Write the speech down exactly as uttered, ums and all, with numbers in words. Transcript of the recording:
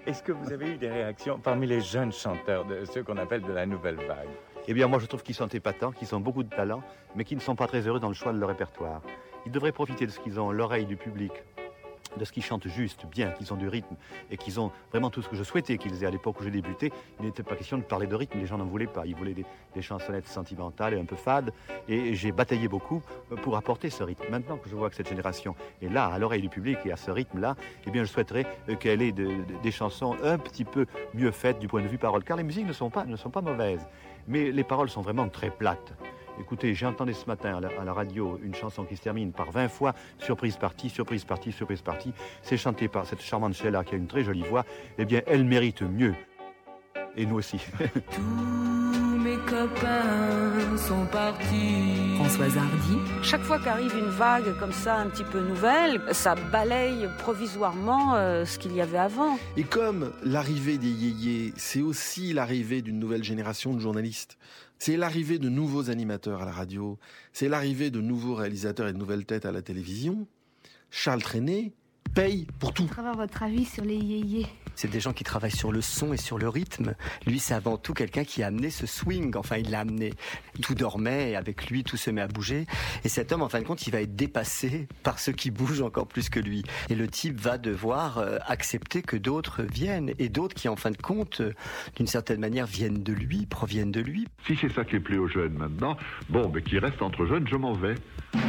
Est-ce que vous avez eu des réactions parmi les jeunes chanteurs, de ceux qu'on appelle de la nouvelle vague? Eh bien, moi, je trouve qu'ils sont épatants, qu'ils ont beaucoup de talent, mais qu'ils ne sont pas très heureux dans le choix de leur répertoire. Ils devraient profiter de ce qu'ils ont, l'oreille du public, de ce qu'ils chantent juste, bien, qu'ils ont du rythme, et qu'ils ont vraiment tout ce que je souhaitais qu'ils aient à l'époque où j'ai débuté. Il n'était pas question de parler de rythme, les gens n'en voulaient pas. Ils voulaient des, des chansonnettes sentimentales et un peu fades, et j'ai bataillé beaucoup pour apporter ce rythme. Maintenant que je vois que cette génération est là, à l'oreille du public et à ce rythme-là, eh bien, je souhaiterais qu'elle ait de, de, des chansons un petit peu mieux faites du point de vue parole, car les musiques ne sont pas, ne sont pas mauvaises, mais les paroles sont vraiment très plates. Écoutez, j'ai entendu ce matin à la, à la radio une chanson qui se termine par vingt fois « Surprise partie, surprise partie, surprise partie ». C'est chanté par cette charmante Sheila qui a une très jolie voix. Eh bien, elle mérite mieux. Et nous aussi. Tous mes copains sont partis. Françoise Hardy. Chaque fois qu'arrive une vague comme ça, un petit peu nouvelle, ça balaye provisoirement euh, ce qu'il y avait avant. Et comme l'arrivée des yéyés, c'est aussi l'arrivée d'une nouvelle génération de journalistes. C'est l'arrivée de nouveaux animateurs à la radio. C'est l'arrivée de nouveaux réalisateurs et de nouvelles têtes à la télévision. Charles Trenet paye pour tout. À travers votre avis sur les yéyés. C'est des gens qui travaillent sur le son et sur le rythme. Lui, c'est avant tout quelqu'un qui a amené ce swing. Enfin, il l'a amené. Tout dormait et avec lui, tout se met à bouger. Et cet homme, en fin de compte, il va être dépassé par ceux qui bougent encore plus que lui. Et le type va devoir euh, accepter que d'autres viennent. Et d'autres qui, en fin de compte, euh, d'une certaine manière, viennent de lui, proviennent de lui. Si c'est ça qui plaît aux jeunes maintenant, bon, mais qui reste entre jeunes, je m'en vais.